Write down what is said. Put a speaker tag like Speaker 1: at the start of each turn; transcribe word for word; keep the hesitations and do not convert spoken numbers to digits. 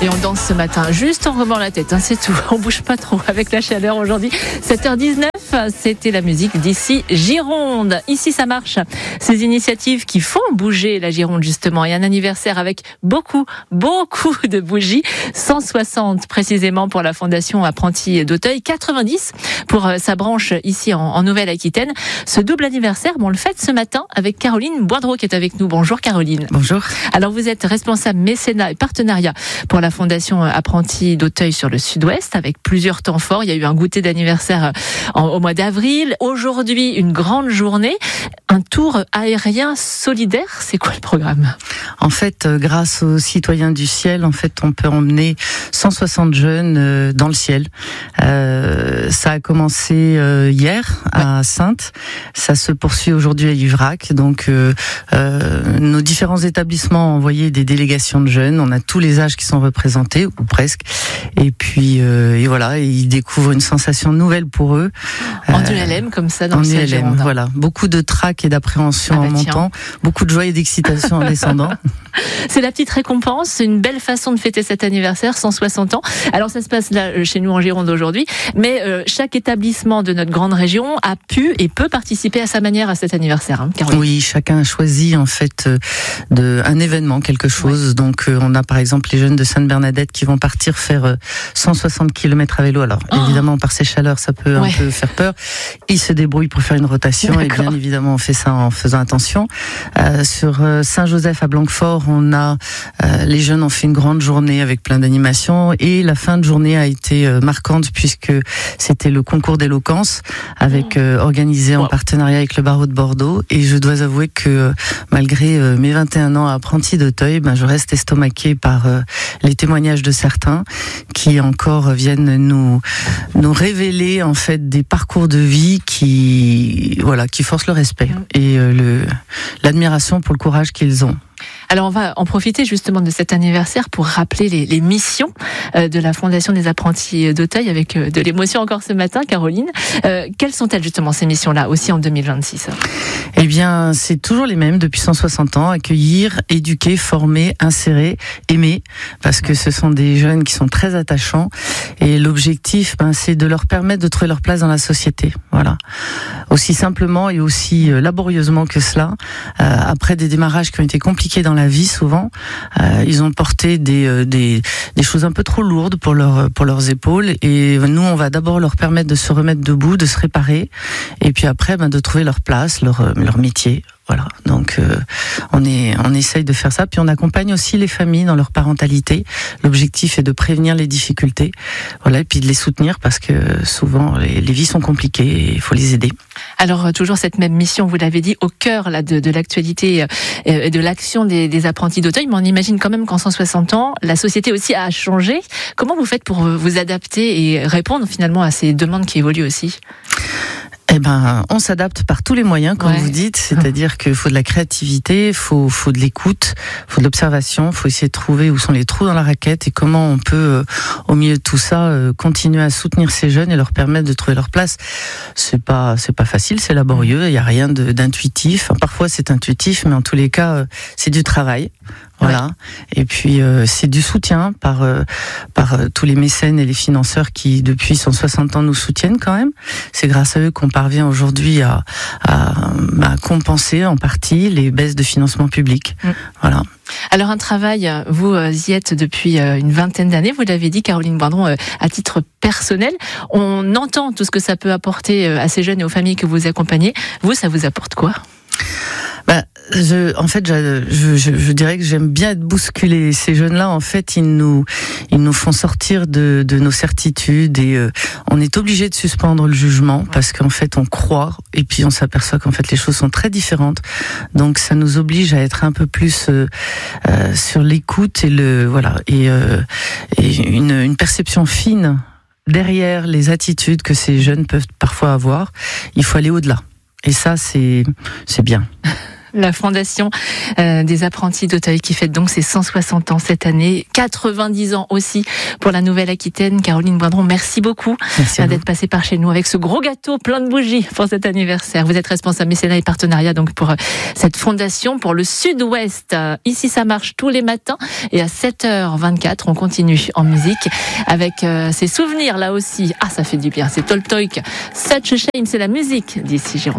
Speaker 1: Et on danse ce matin, juste en remuant la tête, hein, c'est tout. On bouge pas trop avec la chaleur aujourd'hui. sept heures dix-neuf, c'était la musique d'ici Gironde. Ici, ça marche. Ces initiatives qui font bouger la Gironde, justement. Et un anniversaire avec beaucoup, beaucoup de bougies. cent soixante précisément pour la Fondation Apprentis d'Auteuil. quatre-vingt-dix pour sa branche ici en, en Nouvelle-Aquitaine. Ce double anniversaire, bon, on le fête ce matin avec Caroline Boindreau qui est avec nous. Bonjour Caroline.
Speaker 2: Bonjour.
Speaker 1: Alors vous êtes responsable mécénat et partenariat pour la Fondation Apprentis d'Auteuil sur le Sud-Ouest avec plusieurs temps forts. Il y a eu un goûter d'anniversaire en, au mois d'avril. Aujourd'hui, une grande journée. Un tour aérien solidaire. C'est quoi le programme ?
Speaker 2: En fait, euh, grâce aux citoyens du ciel, en fait, on peut emmener cent soixante jeunes euh, dans le ciel. Euh, ça a commencé euh, hier à Saintes. Ça se poursuit aujourd'hui à Yvrac. Donc, euh, euh, nos différents établissements ont envoyé des délégations de jeunes. On a tous les âges qui sont représentés, ou presque. Et puis, euh, et voilà, et ils découvrent une sensation nouvelle pour eux.
Speaker 1: En euh, U L M, comme ça, dans
Speaker 2: en
Speaker 1: le ciel
Speaker 2: U L M,
Speaker 1: girondin.
Speaker 2: voilà. Beaucoup de trac et d'appréhension
Speaker 1: Ah bah
Speaker 2: en montant.
Speaker 1: tiens.
Speaker 2: Beaucoup de joie et d'excitation en descendant.
Speaker 1: C'est la petite récompense, c'est une belle façon de fêter cet anniversaire, cent soixante ans. Alors ça se passe là chez nous en Gironde aujourd'hui, mais euh, chaque établissement de notre grande région a pu et peut participer à sa manière à cet anniversaire. Hein, Caroline.
Speaker 2: Oui, chacun a choisi en fait euh, de un événement, quelque chose. Ouais. Donc euh, on a par exemple les jeunes de Sainte-Bernadette qui vont partir faire euh, cent soixante kilomètres à vélo. Alors oh. évidemment par ces chaleurs ça peut ouais. un peu faire peur. Ils se débrouillent pour faire une rotation. D'accord. Et bien évidemment on fait ça en faisant attention. Euh, sur euh, Saint-Joseph à Blanquefort, on a euh, les jeunes ont fait une grande journée avec plein d'animations et la fin de journée a été euh, marquante puisque c'était le concours d'éloquence avec euh, organisé en wow. partenariat avec le barreau de Bordeaux. Et je dois avouer que euh, malgré euh, mes vingt et un ans apprentis d'Auteuil, ben je reste estomaquée par euh, les témoignages de certains qui encore viennent nous nous révéler en fait des parcours de vie qui voilà qui forcent le respect et euh, le l'admiration pour le courage qu'ils ont.
Speaker 1: Alors on va en profiter justement de cet anniversaire pour rappeler les, les missions euh, de la Fondation des Apprentis d'Auteuil avec euh, de l'émotion encore ce matin, Caroline. Euh, quelles sont-elles justement ces missions-là aussi en deux mille vingt-six ?
Speaker 2: Eh bien, c'est toujours les mêmes depuis cent soixante ans, accueillir, éduquer, former, insérer, aimer, parce que ce sont des jeunes qui sont très attachants et l'objectif, ben, c'est de leur permettre de trouver leur place dans la société. Voilà. Aussi simplement et aussi laborieusement que cela, euh, après des démarrages qui ont été compliqués dans la vie souvent, euh, ils ont porté des, euh, des des choses un peu trop lourdes pour leur pour leurs épaules et nous on va d'abord leur permettre de se remettre debout, de se réparer et puis après ben, de trouver leur place, leur leur métier. Voilà, donc euh, on est on essaye de faire ça, puis on accompagne aussi les familles dans leur parentalité. L'objectif est de prévenir les difficultés, voilà, et puis de les soutenir parce que souvent les, les vies sont compliquées et il faut les aider.
Speaker 1: Alors toujours cette même mission, vous l'avez dit, au cœur là de, de l'actualité et de l'action des, des apprentis d'Auteuil, mais on imagine quand même qu'en cent soixante ans, la société aussi a changé. Comment vous faites pour vous adapter et répondre finalement à ces demandes qui évoluent aussi ?
Speaker 2: Eh ben, on s'adapte par tous les moyens, comme ouais. vous dites. C'est-à-dire qu'il faut de la créativité, faut, faut de l'écoute, faut de l'observation, faut essayer de trouver où sont les trous dans la raquette et comment on peut, euh, au milieu de tout ça, euh, continuer à soutenir ces jeunes et leur permettre de trouver leur place. C'est pas, c'est pas facile, c'est laborieux. Il y a rien de, d'intuitif. Enfin, parfois c'est intuitif, mais en tous les cas, euh, c'est du travail. Voilà. Ouais. Et puis euh, c'est du soutien par euh, par euh, tous les mécènes et les financeurs qui depuis cent soixante ans nous soutiennent quand même. C'est grâce à eux qu'on parvient aujourd'hui à, à, à compenser en partie les baisses de financement public. Mmh. Voilà.
Speaker 1: Alors un travail, vous y êtes depuis une vingtaine d'années, vous l'avez dit Caroline Boindreau, à titre personnel. On entend tout ce que ça peut apporter à ces jeunes et aux familles que vous accompagnez. Vous, ça vous apporte quoi ?
Speaker 2: Bah, je, en fait, je, je, je dirais que j'aime bien être bousculé. Ces jeunes-là, en fait, ils nous, ils nous font sortir de, de nos certitudes et euh, on est obligé de suspendre le jugement parce qu'en fait, on croit et puis on s'aperçoit qu'en fait, les choses sont très différentes. Donc, ça nous oblige à être un peu plus euh, euh, sur l'écoute et le, voilà, et, euh, et une, une perception fine derrière les attitudes que ces jeunes peuvent parfois avoir. Il faut aller au-delà. Et ça, c'est, c'est bien.
Speaker 1: la fondation euh, des apprentis d'Auteuil qui fête donc ses cent soixante ans cette année, quatre-vingt-dix ans aussi pour la Nouvelle-Aquitaine. Caroline Boindron, merci beaucoup merci d'être passée par chez nous avec ce gros gâteau plein de bougies pour cet anniversaire. Vous êtes responsable mécénat et partenariat donc pour cette fondation pour le Sud-Ouest. Ici, ça marche tous les matins et à sept heures vingt-quatre, on continue en musique avec euh, ces souvenirs là aussi. Ah, ça fait du bien. C'est Toltoïk, Such a Shame, c'est la musique d'ici Gironde.